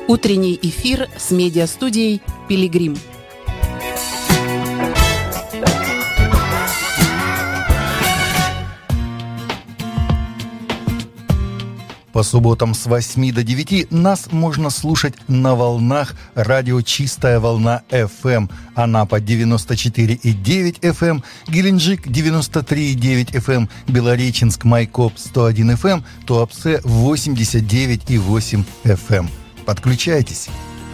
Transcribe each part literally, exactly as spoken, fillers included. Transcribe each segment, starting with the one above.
Утренний эфир с медиастудией «Пилигрим». По субботам с восьми до девяти нас можно слушать на волнах радио «Чистая волна эф эм». Анапа девяносто четыре и девять эф эм, Геленджик девяносто три и девять эф эм, Белореченск Майкоп сто один эф эм, Туапсе восемьдесят девять и восемь эф эм. Подключайтесь.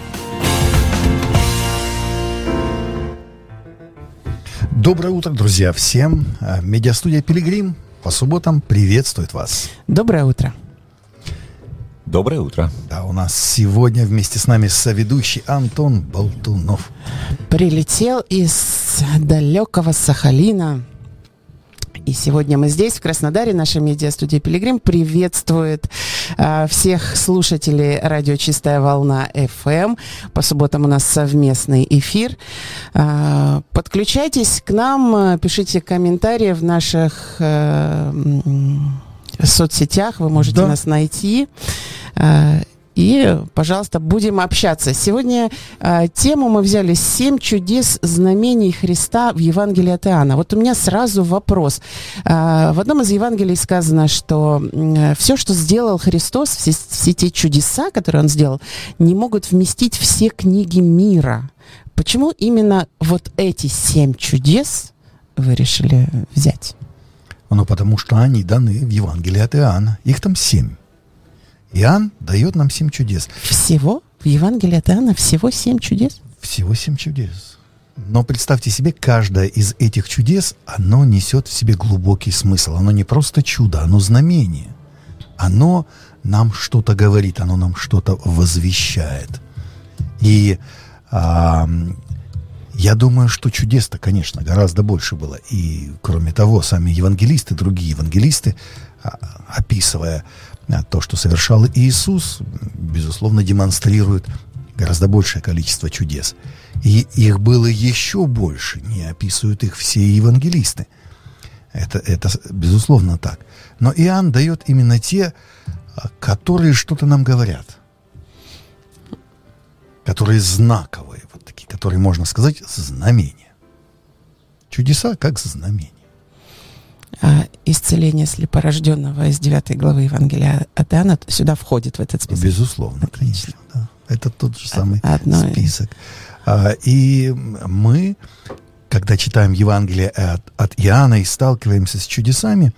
Доброе утро, друзья, всем. Медиастудия «Пилигрим» по субботам приветствует вас. Доброе утро. Доброе утро. Да, у нас сегодня вместе с нами соведущий Антон Болтунов. Прилетел из далекого Сахалина. И сегодня мы здесь, в Краснодаре. Наша медиастудия «Пилигрим» приветствует а, всех слушателей радио «Чистая волна эф эм». По субботам у нас совместный эфир. А, подключайтесь к нам, пишите комментарии в наших а, соцсетях. Вы можете да. нас найти. А, И, пожалуйста, будем общаться. Сегодня э, тему мы взяли «Семь чудес знамений Христа в Евангелии от Иоанна». Вот у меня сразу вопрос. Э, в одном из Евангелий сказано, что э, все, что сделал Христос, все, все те чудеса, которые Он сделал, не могут вместить все книги мира. Почему именно вот эти семь чудес вы решили взять? Ну, потому что они даны в Евангелии от Иоанна. Их там семь. Иоанн дает нам семь чудес. Всего? В Евангелии от Иоанна всего семь чудес? Всего семь чудес. Но представьте себе, каждое из этих чудес, оно несет в себе глубокий смысл. Оно не просто чудо, оно знамение. Оно нам что-то говорит, оно нам что-то возвещает. И а, я думаю, что чудес-то, конечно, гораздо больше было. И, кроме того, сами евангелисты, другие евангелисты, а, описывая то, что совершал Иисус, безусловно, демонстрирует гораздо большее количество чудес. И их было еще больше, не описывают их все евангелисты. Это, это безусловно так. Но Иоанн дает именно те, которые что-то нам говорят. Которые знаковые, вот такие, которые, можно сказать, знамения. Чудеса как знамения. А исцеление слепорожденного из девятой главы Евангелия от Иоанна сюда входит, в этот список? Безусловно, Отлично. конечно. Да. Это тот же самый Одно... список. А, и мы, когда читаем Евангелие от, от Иоанна и сталкиваемся с чудесами,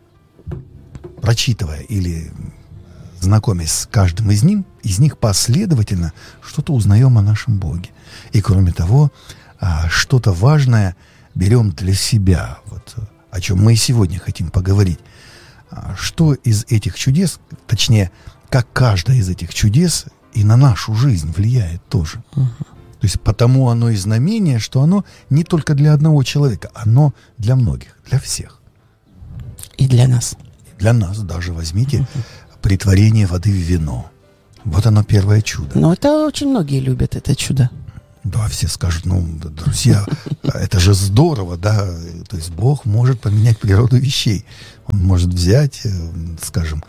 прочитывая или знакомясь с каждым из них, из них последовательно что-то узнаем о нашем Боге. И кроме того, а, что-то важное берем для себя. Вот, о чем мы и сегодня хотим поговорить. Что из этих чудес, точнее, как каждое из этих чудес и на нашу жизнь влияет тоже. Uh-huh. То есть потому оно и знамение, что оно не только для одного человека, оно для многих, для всех. И для нас. И для нас даже возьмите uh-huh. претворение воды в вино. Вот оно первое чудо. Но это очень многие любят, это чудо. Да, все скажут, ну, друзья, это же здорово, да, то есть Бог может поменять природу вещей. Он может взять, скажем,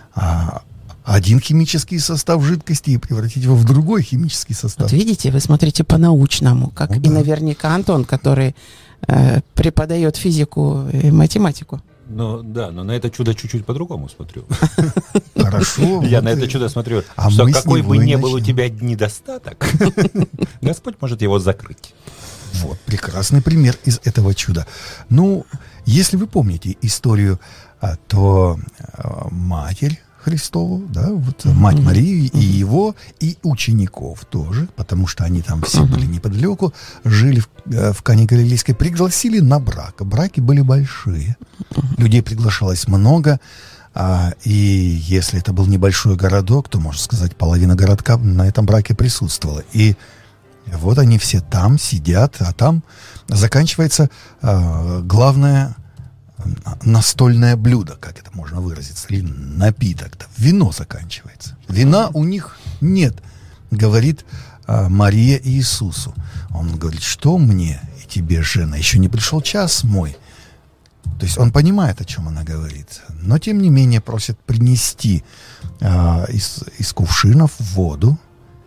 один химический состав жидкости и превратить его в другой химический состав. Вот видите, вы смотрите по-научному, как ну, и да. наверняка Антон, который э, преподает физику и математику. Ну да, но на это чудо чуть-чуть по-другому смотрю. Хорошо. Я на это чудо смотрю, что какой бы ни был у тебя недостаток, Господь может его закрыть. Вот, прекрасный пример из этого чуда. Ну, если вы помните историю, то Матерь Христову, да, вот mm-hmm. Мать Марию mm-hmm. и его, и учеников тоже, потому что они там все mm-hmm. были неподалеку, жили в, в Кане Галилейской, пригласили на брак. Браки были большие, mm-hmm. людей приглашалось много, а, и если это был небольшой городок, то, можно сказать, половина городка на этом браке присутствовала. И вот они все там сидят, а там заканчивается а, главное настольное блюдо, как это можно выразиться, или напиток, да, вино заканчивается. Вина у них нет, говорит а, Мария Иисусу. Он говорит, что мне и тебе, жена, еще не пришел час мой. То есть он понимает, о чем она говорит, но тем не менее просит принести а, из, из кувшинов воду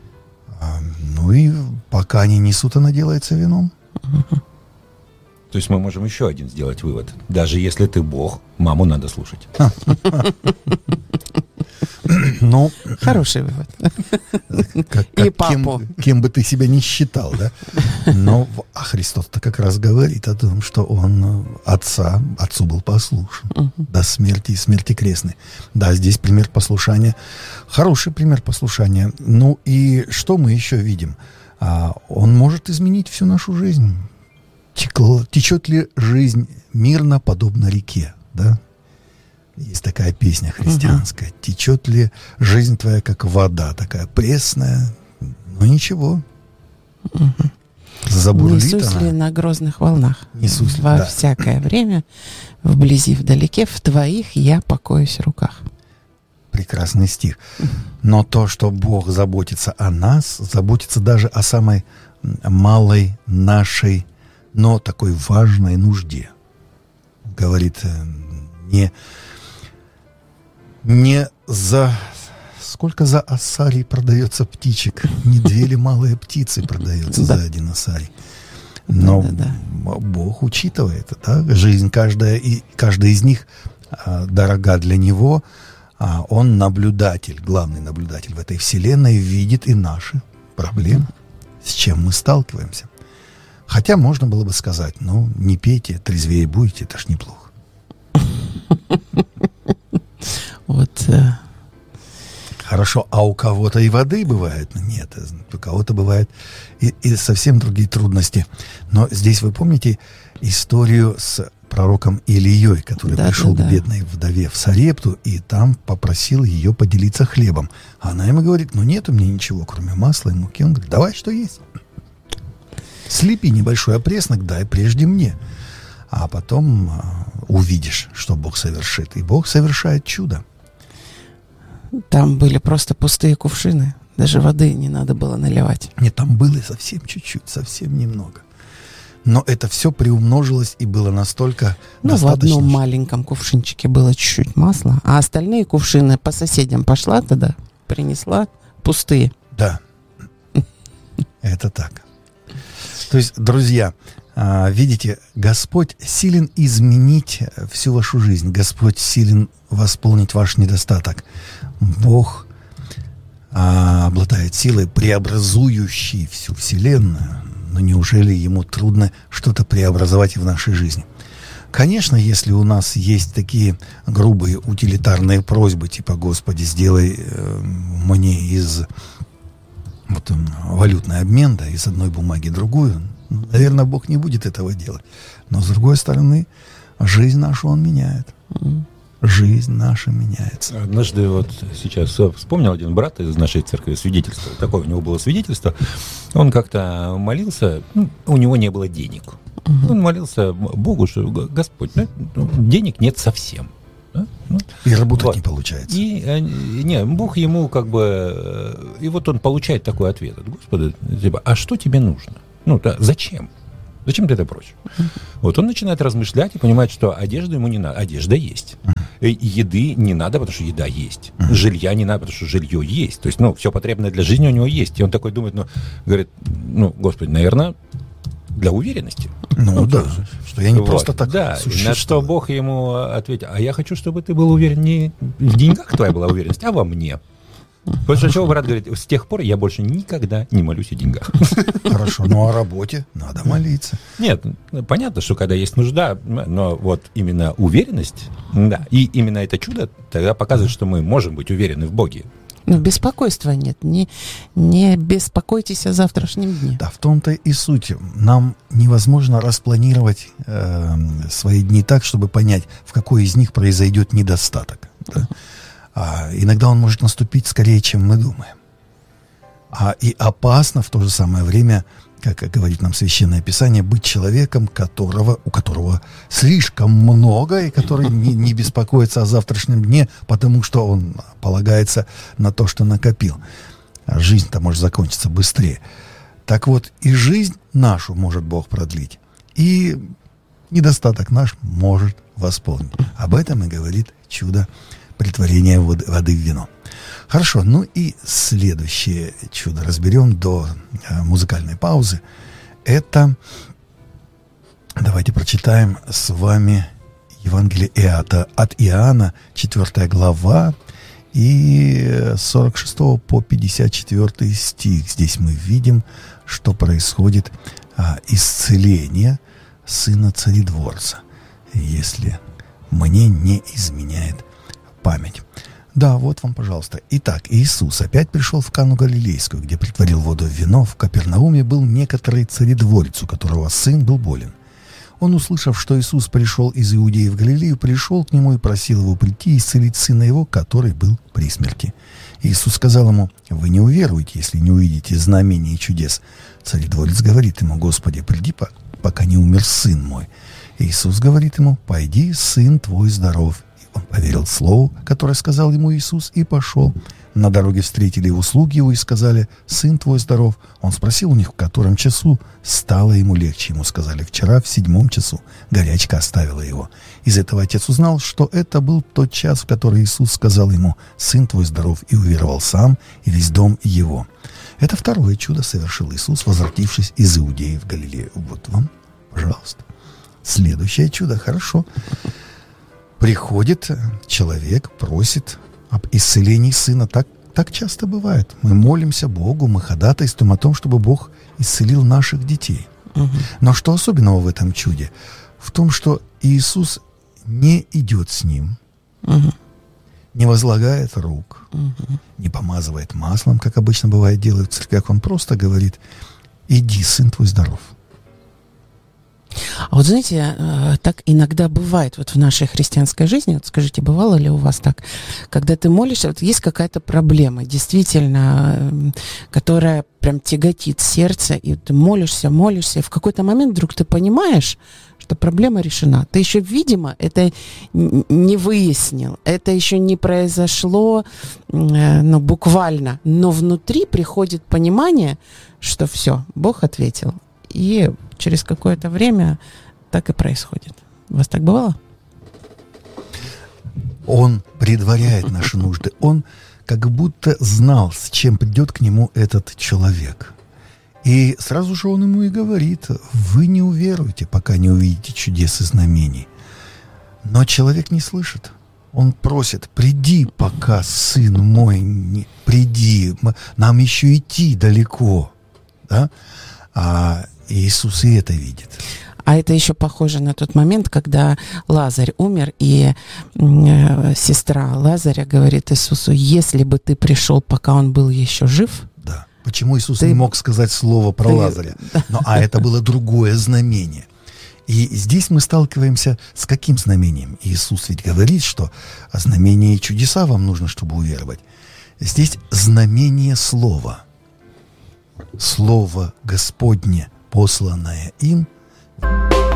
Ну и пока они несут, она делается вином. То есть мы можем еще один сделать вывод. Даже если ты Бог, маму надо слушать. Ну, хороший вывод. Как, как, и папу. Кем, кем бы ты себя ни считал, да? Но а Христос-то как раз говорит о том, что он отца, отцу был послушен uh-huh. до смерти и смерти крестной. Да, здесь пример послушания. Хороший пример послушания. Ну и что мы еще видим? А, он может изменить всю нашу жизнь. Текло, течет ли жизнь мирно, подобно реке, да? Есть такая песня христианская. Uh-huh. Течет ли жизнь твоя, как вода, такая пресная? Ну ничего. Uh-huh. Забурлит Несусь она. ли на грозных волнах? Несусь ли, Во да. всякое время, вблизи, вдалеке, в твоих я покоюсь в руках. Прекрасный стих. Но то, что Бог заботится о нас, заботится даже о самой малой нашей, но такой важной нужде. Говорит, не... Не за... Сколько за осарий продается птичек? Не две ли малые птицы продается за один осарий? Но Бог учитывает, да? Жизнь каждая, и каждая из них а, дорога для Него. А Он наблюдатель, главный наблюдатель в этой вселенной, видит и наши проблемы, с чем мы сталкиваемся. Хотя можно было бы сказать, ну, не пейте, трезвее будете, это ж неплохо. Вот. Э... Хорошо, а у кого-то и воды бывает? Нет, у кого-то бывает и, и совсем другие трудности. Но здесь вы помните историю с пророком Илией, который да, пришел да, к бедной да. вдове в Сарепту и там попросил ее поделиться хлебом. А она ему говорит, ну нет у меня ничего, кроме масла и муки. Он говорит, давай, что есть. Слепи небольшой опреснок, дай прежде мне. А потом а, увидишь, что Бог совершит. И Бог совершает чудо. Там были просто пустые кувшины. Даже воды не надо было наливать. Нет, там было совсем чуть-чуть, совсем немного. Но это все приумножилось и было настолько ну, достаточно. Ну, в одном маленьком кувшинчике было чуть-чуть масла, а остальные кувшины по соседям пошла тогда, принесла пустые. Да, это так. То есть, друзья, видите, Господь силен изменить всю вашу жизнь. Господь силен восполнить ваш недостаток. Бог а, обладает силой, преобразующей всю вселенную. Но неужели ему трудно что-то преобразовать в нашей жизни? Конечно, если у нас есть такие грубые утилитарные просьбы, типа «Господи, сделай э, мне из вот, валютный обмен, да, из одной бумаги другую», наверное, Бог не будет этого делать. Но, с другой стороны, жизнь нашу Он меняет. Жизнь наша меняется. Однажды вот сейчас вспомнил один брат из нашей церкви свидетельство. Такое у него было свидетельство. Он как-то молился, ну, у него не было денег. Uh-huh. Он молился Богу, что Господь, ну, денег нет совсем. Да? Ну, и работать вот. Не получается. И не, Бог ему как бы... И вот он получает такой ответ от Господа, типа, а что тебе нужно? Ну, да, зачем? Зачем ты это просишь? Uh-huh. Вот он начинает размышлять и понимает, что одежда ему не надо. Одежда есть. Uh-huh. Еды не надо, потому что еда есть. Uh-huh. Жилья не надо, потому что жилье есть. То есть, ну, все потребное для жизни у него есть. И он такой думает, ну, говорит, ну, Господи, наверное, для уверенности. Ну, ну да, что, что я не вот, просто так да, существую. На что Бог ему ответил, а я хочу, чтобы ты был уверен не в деньгах твоя была уверенность, а во мне. После чего брат говорит, с тех пор я больше никогда не молюсь о деньгах. Хорошо, ну о работе надо молиться. Нет, понятно, что когда есть нужда, но вот именно уверенность, да, и именно это чудо тогда показывает, что мы можем быть уверены в Боге. Но беспокойства нет, не, не беспокойтесь о завтрашнем дне. Да, в том-то и суть. Нам невозможно распланировать э, свои дни так, чтобы понять, в какой из них произойдет недостаток. Да? А иногда он может наступить скорее, чем мы думаем. А и опасно в то же самое время, как говорит нам Священное Писание, быть человеком, которого, у которого слишком много, и который не, не беспокоится о завтрашнем дне, потому что он полагается на то, что накопил. А жизнь-то может закончиться быстрее. Так вот, и жизнь нашу может Бог продлить, и недостаток наш может восполнить. Об этом и говорит чудо претворение воды, воды в вино. Хорошо, ну и следующее чудо разберем до э, музыкальной паузы. Это, давайте прочитаем с вами Евангелие Иоанна, от Иоанна, четвёртая глава, и с сорок шестого по пятьдесят четвёртый стих. Здесь мы видим, что происходит а, исцеление сына царедворца, если мне не изменяет память. Да, вот вам, пожалуйста. Итак, Иисус опять пришел в Кану Галилейскую, где притворил воду в вино. В Капернауме был некоторый царедворец, у которого сын был болен. Он, услышав, что Иисус пришел из Иудеи в Галилею, пришел к нему и просил его прийти и исцелить сына его, который был при смерти. Иисус сказал ему: «Вы не уверуете, если не увидите знамений и чудес». Царедворец говорит ему: «Господи, приди, пока не умер сын мой». Иисус говорит ему: «Пойди, сын твой здоров». Он поверил слову, которое сказал ему Иисус, и пошел. На дороге встретили его слуги его и сказали: «Сын твой здоров». Он спросил у них, в котором часу стало ему легче. Ему сказали: «Вчера в седьмом часу горячка оставила его». Из этого отец узнал, что это был тот час, в который Иисус сказал ему: «Сын твой здоров», и уверовал сам и весь дом его. Это второе чудо совершил Иисус, возвратившись из Иудеи в Галилею. Вот вам, пожалуйста. Следующее чудо. Хорошо. Приходит человек, просит об исцелении сына. Так, так часто бывает. Мы молимся Богу, мы ходатайствуем о том, чтобы Бог исцелил наших детей. Угу. Но что особенного в этом чуде? В том, что Иисус не идет с ним, угу. не возлагает рук, угу. не помазывает маслом, как обычно бывает делают в церквях. Он просто говорит: «Иди, сын твой здоров». А вот знаете, так иногда бывает вот в нашей христианской жизни, вот скажите, бывало ли у вас так, когда ты молишься, вот есть какая-то проблема, действительно, которая прям тяготит сердце, и ты молишься, молишься, и в какой-то момент вдруг ты понимаешь, что проблема решена. Ты еще, видимо, это не выяснил, это еще не произошло, ну, буквально, но внутри приходит понимание, что все, Бог ответил. И через какое-то время так и происходит. У вас так бывало? Он предваряет наши нужды. Он как будто знал, с чем придет к нему этот человек. И сразу же он ему и говорит: «Вы не уверуете, пока не увидите чудес и знамений». Но человек не слышит. Он просит: «Приди, пока, сын мой, не... приди, нам еще идти далеко». Да? А Иисус и это видит. А это еще похоже на тот момент, когда Лазарь умер, и э, сестра Лазаря говорит Иисусу: «Если бы ты пришел, пока он был еще жив». Да. Почему Иисус ты... не мог сказать слово про ты... Лазаря? Но, а это было другое знамение. И здесь мы сталкиваемся с каким знамением? Иисус ведь говорит, что знамения и чудеса вам нужно, чтобы уверовать. Здесь знамение слова. Слово Господне, посланное им,